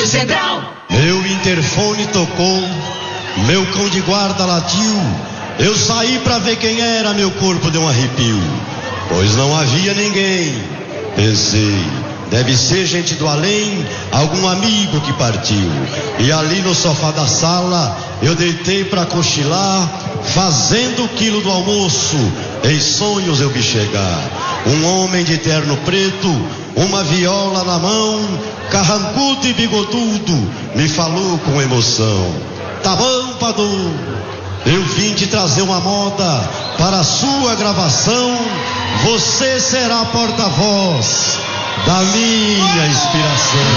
Central. Meu interfone tocou, meu cão de guarda latiu. Eu saí pra ver quem era, meu corpo deu um arrepio. Pois não havia ninguém. Pensei, deve ser gente do além, algum amigo que partiu. E ali no sofá da sala, eu deitei pra cochilar, fazendo o quilo do almoço. Em sonhos eu vi chegar um homem de terno preto, uma viola na mão, carrancudo e bigodudo, me falou com emoção: tá bom, Padu, eu vim te trazer uma moda para a sua gravação. Você será porta-voz da minha inspiração.